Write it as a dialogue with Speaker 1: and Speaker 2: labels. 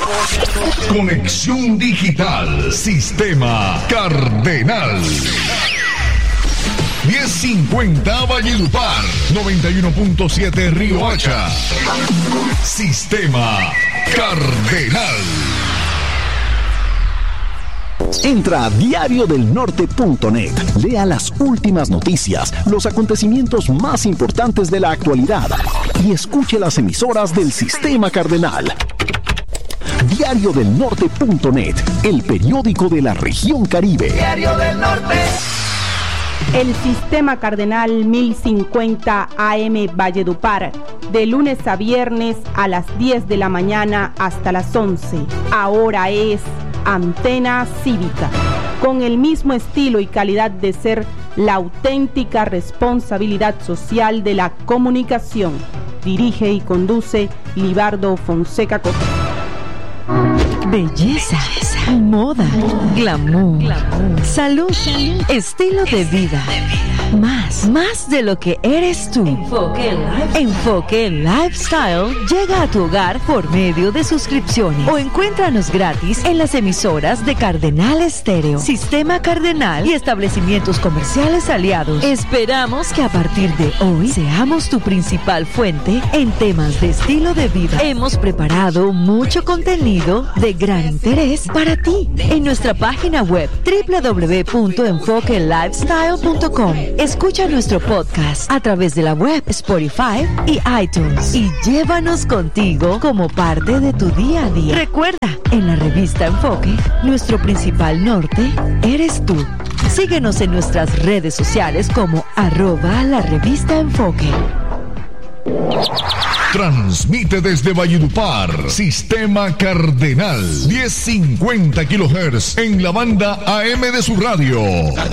Speaker 1: Conexión Digital, Sistema Cardenal. 1050 Valledupar, 91.7 Río Hacha. Sistema Cardenal.
Speaker 2: Entra a diariodelnorte.net, lea las últimas noticias, los acontecimientos más importantes de la actualidad y escuche las emisoras del Sistema Cardenal. Diariodelnorte.net, el periódico de la región Caribe.
Speaker 3: Diario del Norte.
Speaker 4: El Sistema Cardenal 1050 AM Valledupar, de lunes a viernes a las 10 de la mañana hasta las 11. Ahora es Antena Cívica, con el mismo estilo y calidad de ser la auténtica responsabilidad social de la comunicación. Dirige y conduce Libardo Fonseca Costa.
Speaker 5: Belleza, moda, glamour, salud, estilo de vida. Más de lo que eres tú. Enfoque Lifestyle llega a tu hogar por medio de suscripciones o encuéntranos gratis en las emisoras de Cardenal Estéreo, Sistema Cardenal y establecimientos comerciales aliados. Esperamos que a partir de hoy seamos tu principal fuente en temas de estilo de vida. Hemos preparado mucho contenido de gran interés para ti en nuestra página web www.enfoquelifestyle.com. Escucha nuestro podcast a través de la web, Spotify y iTunes y llévanos contigo como parte de tu día a día. Recuerda, en la revista Enfoque, nuestro principal norte eres tú. Síguenos en nuestras redes sociales como @la revista Enfoque.
Speaker 1: Transmite desde Valledupar, Sistema Cardenal, 1050 kHz en la banda AM de su radio.